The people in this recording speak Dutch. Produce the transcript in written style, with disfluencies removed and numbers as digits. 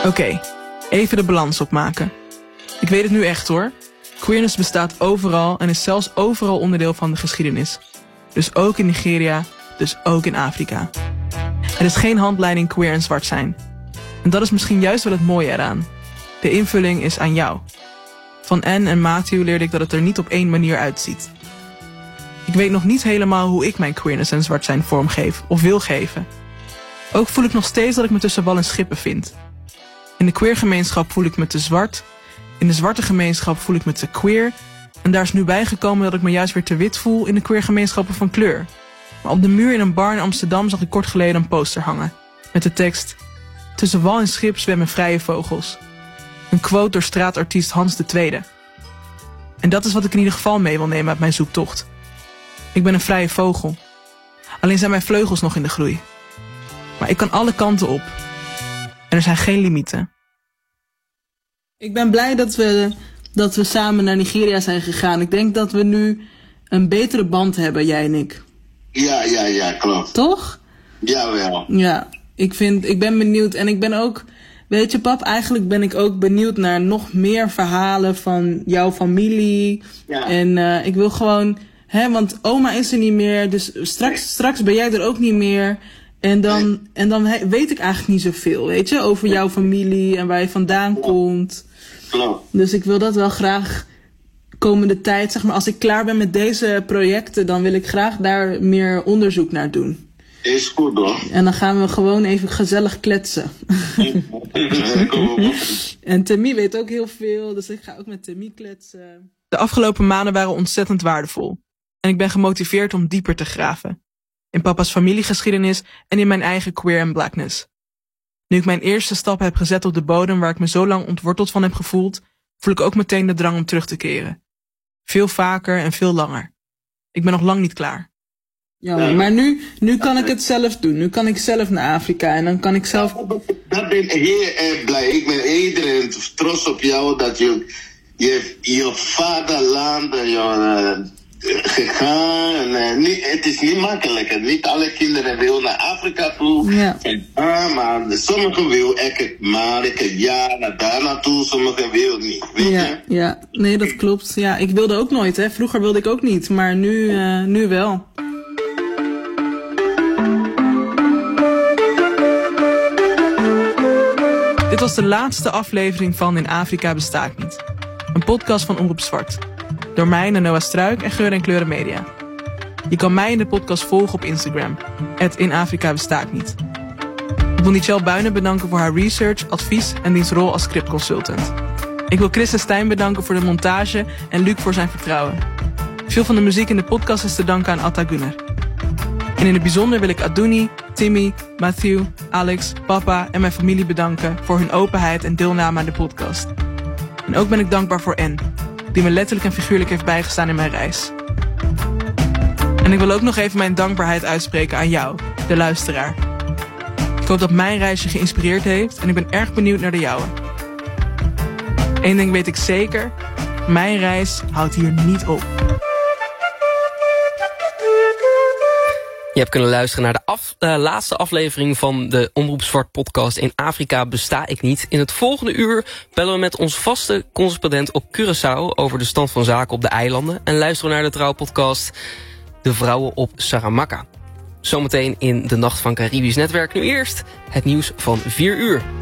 Oké, even de balans opmaken. Ik weet het nu echt hoor. Queerness bestaat overal en is zelfs overal onderdeel van de geschiedenis. Dus ook in Nigeria, dus ook in Afrika. Er is geen handleiding queer en zwart zijn. En dat is misschien juist wel het mooie eraan. De invulling is aan jou. Van Anne en Matthew leerde ik dat het er niet op één manier uitziet. Ik weet nog niet helemaal hoe ik mijn queerness en zwart zijn vormgeef of wil geven. Ook voel ik nog steeds dat ik me tussen wal en schip bevind. In de queergemeenschap voel ik me te zwart. In de zwarte gemeenschap voel ik me te queer. En daar is nu bijgekomen dat ik me juist weer te wit voel in de queergemeenschappen van kleur. Maar op de muur in een bar in Amsterdam zag ik kort geleden een poster hangen. Met de tekst: tussen wal en schip zwemmen vrije vogels. Een quote door straatartiest Hans de Tweede. En dat is wat ik in ieder geval mee wil nemen uit mijn zoektocht. Ik ben een vrije vogel. Alleen zijn mijn vleugels nog in de groei. Maar ik kan alle kanten op. En er zijn geen limieten. Ik ben blij dat we samen naar Nigeria zijn gegaan. Ik denk dat we nu een betere band hebben, jij en ik. Ja, klopt. Toch? Jawel. Ja, ik ben benieuwd. En ik ben ook, weet je pap, eigenlijk ben ik ook benieuwd naar nog meer verhalen van jouw familie. Ja. En ik wil gewoon, want oma is er niet meer. Dus straks ben jij er ook niet meer. En dan weet ik eigenlijk niet zoveel, weet je, over jouw familie en waar je vandaan komt. Klopt. Dus ik wil dat wel graag komende tijd, zeg maar, als ik klaar ben met deze projecten, dan wil ik graag daar meer onderzoek naar doen. Is goed hoor. En dan gaan we gewoon even gezellig kletsen. En Temmie weet ook heel veel, dus ik ga ook met Temmie kletsen. De afgelopen maanden waren ontzettend waardevol. En ik ben gemotiveerd om dieper te graven. In papa's familiegeschiedenis en in mijn eigen queer en blackness. Nu ik mijn eerste stap heb gezet op de bodem waar ik me zo lang ontworteld van heb gevoeld, voel ik ook meteen de drang om terug te keren. Veel vaker en veel langer. Ik ben nog lang niet klaar. Ja, maar nu kan ik het zelf doen. Nu kan ik zelf naar Afrika en dan kan ik zelf... Dat ben ik heel erg blij. Ik ben iedereen trots op jou dat je vaderland gegaan. Het is niet makkelijk. Niet alle kinderen willen naar Afrika toe. Ja. Maar sommigen willen echt maar een jaar daar naartoe. Sommigen willen niet. Weet je? Ja, nee, dat klopt. Ja, ik wilde ook nooit. Vroeger wilde ik ook niet. Maar nu wel. Dit was de laatste aflevering van In Afrika besta ik niet. Een podcast van Omroep Zwart. Door mij, Noah Struik en Geur en Kleuren Media. Je kan mij in de podcast volgen op Instagram. @InAfrikaBestaAkNiet. Ik wil Nichelle Buijnen bedanken voor haar research, advies en diens rol als scriptconsultant. Ik wil Chris en Stijn bedanken voor de montage en Luc voor zijn vertrouwen. Veel van de muziek in de podcast is te danken aan Atta Gunner. En in het bijzonder wil ik Adouni, Timmy, Matthew, Alex, papa en mijn familie bedanken voor hun openheid en deelname aan de podcast. En ook ben ik dankbaar voor Anne, die me letterlijk en figuurlijk heeft bijgestaan in mijn reis. En ik wil ook nog even mijn dankbaarheid uitspreken aan jou, de luisteraar. Ik hoop dat mijn reis je geïnspireerd heeft en ik ben erg benieuwd naar de jouwe. Eén ding weet ik zeker, mijn reis houdt hier niet op. Je hebt kunnen luisteren naar de laatste aflevering van de Omroep Zwart podcast In Afrika besta ik niet. In het volgende uur bellen we met ons vaste correspondent op Curaçao over de stand van zaken op de eilanden. En luisteren naar de trouwpodcast De Vrouwen op Saramaka. Zometeen in de Nacht van Caribisch Netwerk. Nu eerst het nieuws van 4 uur.